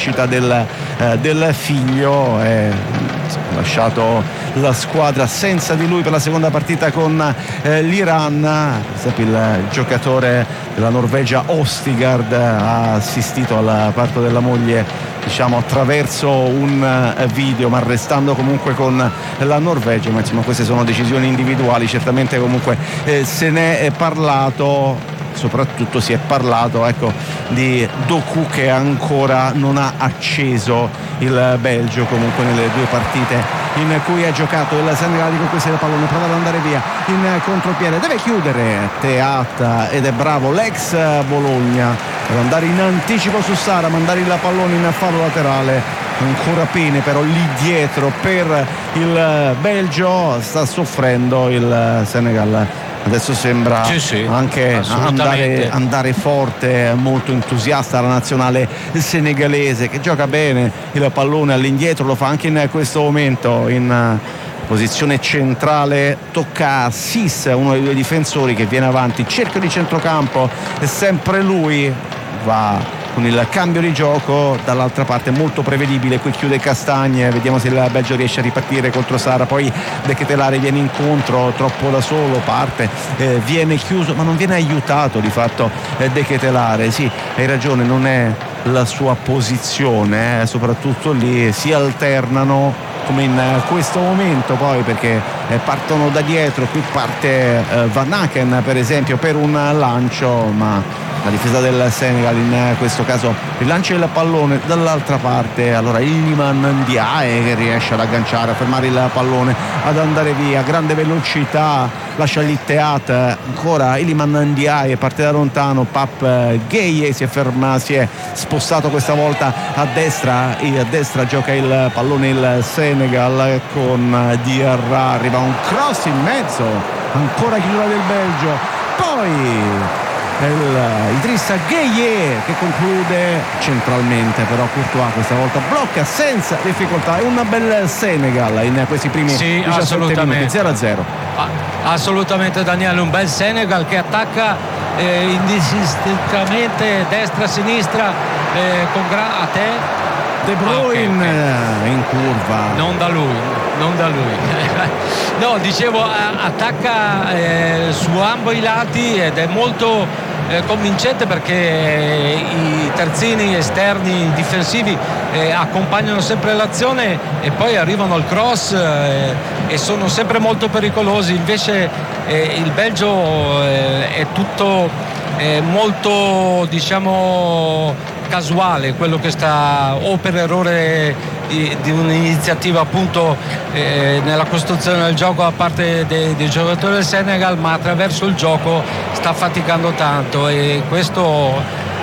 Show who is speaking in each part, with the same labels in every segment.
Speaker 1: nascita del figlio, lasciato la squadra senza di lui per la seconda partita con l'Iran. Il giocatore della Norvegia Ostigard ha assistito al parto della moglie, diciamo, attraverso un video, ma restando comunque con la Norvegia. Ma insomma, queste sono decisioni individuali. Certamente comunque se ne è parlato. Soprattutto si è parlato, ecco, di Doku, che ancora non ha acceso il Belgio comunque nelle due partite in cui ha giocato. Il Senegal riconquista il pallone, prova ad andare via in contropiede, deve chiudere Teat ed è bravo l'ex Bologna per andare in anticipo su Sara, mandare il pallone in fallo laterale. Ancora pene però lì dietro per il Belgio, sta soffrendo il Senegal. Adesso sembra anche andare forte, molto entusiasta la nazionale senegalese, che gioca bene il pallone all'indietro, lo fa anche in questo momento in posizione centrale. Tocca a Sis, uno dei due difensori, che viene avanti, cerchio di centrocampo, è sempre lui, va con il cambio di gioco dall'altra parte, molto prevedibile. Qui chiude Castagne, vediamo se il Belgio riesce a ripartire contro Sara. Poi De Ketelaere viene incontro, troppo da solo, parte, viene chiuso, ma non viene aiutato di fatto De Ketelaere. Sì, hai ragione, non è la sua posizione, soprattutto lì si alternano come in questo momento, poi perché partono da dietro. Qui parte Van Aken per esempio per un lancio, ma la difesa del Senegal in questo caso rilancia il pallone dall'altra parte. Allora Iliman Ndiaye che riesce ad agganciare, a fermare il pallone, ad andare via, grande velocità, lascia lì Teat, ancora Iliman Ndiaye, parte da lontano, Pape Gueye si è spostato questa volta a destra, e a destra gioca il pallone il Senegal con Diarra, arriva un cross in mezzo, ancora chiusura del Belgio, poi Idrissa Gueye che conclude centralmente, però Courtois questa volta blocca senza difficoltà. È un bel Senegal in questi primi 17 minuti, 0-0.
Speaker 2: Assolutamente Daniele, un bel Senegal che attacca indistintamente destra-sinistra con a te
Speaker 1: De Bruyne in curva,
Speaker 2: non da lui no, dicevo, attacca su ambo i lati ed è molto convincente, perché i terzini esterni difensivi accompagnano sempre l'azione e poi arrivano al cross e sono sempre molto pericolosi. Invece il Belgio è tutto molto, diciamo, casuale, quello che sta, o per errore di un'iniziativa appunto nella costruzione del gioco da parte dei giocatori del Senegal, ma attraverso il gioco sta faticando tanto, e questo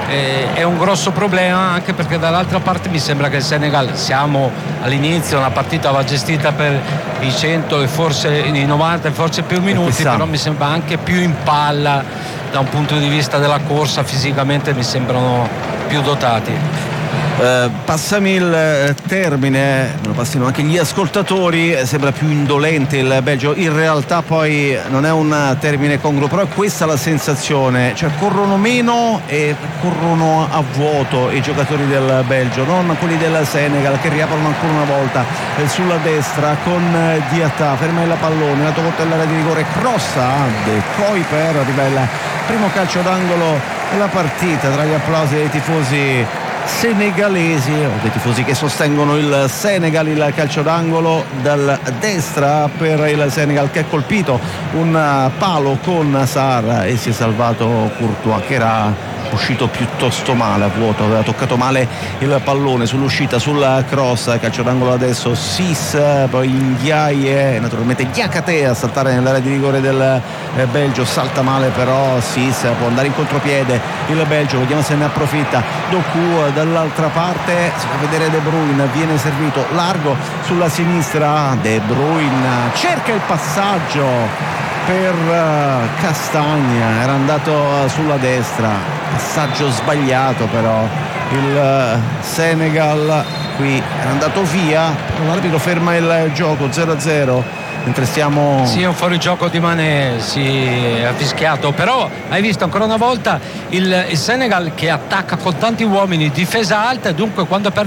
Speaker 2: è un grosso problema, anche perché dall'altra parte mi sembra che il Senegal, siamo all'inizio, una partita va gestita per i 100 e forse i 90 e forse più minuti, però mi sembra anche più in palla da un punto di vista della corsa, fisicamente mi sembrano più dotati.
Speaker 1: Passami il termine, me lo passino anche gli ascoltatori, sembra più indolente il Belgio, in realtà poi non è un termine congruo, però è questa la sensazione, cioè corrono meno e corrono a vuoto i giocatori del Belgio, non quelli del Senegal, che riaprono ancora una volta sulla destra con Diatta, ferma il pallone, lato volta all'area di rigore, crossa De Kuiper, arriva il primo calcio d'angolo della partita, tra gli applausi dei tifosi senegalesi, o dei tifosi che sostengono il Senegal. Il calcio d'angolo dal destra per il Senegal, che ha colpito un palo con Sarr e si è salvato Courtois, che era uscito piuttosto male a vuoto, aveva toccato male il pallone sull'uscita, sul cross. Calcio d'angolo adesso Sis, poi Ndiaye, naturalmente Diakate a saltare nell'area di rigore del Belgio, salta male però Sis, può andare in contropiede il Belgio, vediamo se ne approfitta. Doku dall'altra parte, si fa vedere De Bruyne, viene servito largo sulla sinistra, De Bruyne cerca il passaggio per Castagna, era andato sulla destra, passaggio sbagliato, però il Senegal qui era andato via, l'arbitro ferma il gioco, 0-0. Mentre stiamo...
Speaker 2: Sì, è un fuorigioco di Mané, si è fischiato, però hai visto ancora una volta il Senegal che attacca con tanti uomini, difesa alta, e dunque quando perde